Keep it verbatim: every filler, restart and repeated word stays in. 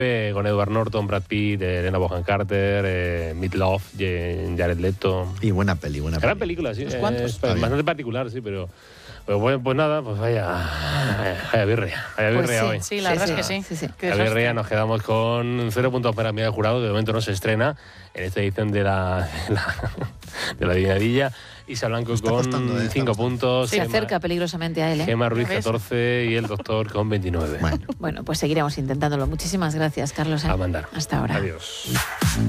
con Edward Norton, Brad Pitt, Helena Bonham Carter, eh, Meatloaf, Jared Leto. Y buena peli, buena Gran peli. película, sí. ¿Unos cuantos? Es bastante particular, sí, pero... Pues, bueno, pues nada, pues vaya, vaya birria, vaya Pues birria sí, hoy. sí, la Sí, verdad sí, es que sí. sí, sí. Qué La desastre. birria, nos quedamos con cero puntos para Miguel Jurado, de momento no se estrena en esta edición de la, de la, de la adivinadilla. Isa Blanco Está con costando, eh, está cinco costando. puntos. Se Gema- acerca peligrosamente a él, ¿eh? Gema Ruiz ¿Ya ves? catorce y el doctor con veintinueve. Bueno. Bueno, pues seguiremos intentándolo. Muchísimas gracias, Carlos. ¿eh? A mandar. Hasta ahora. Adiós.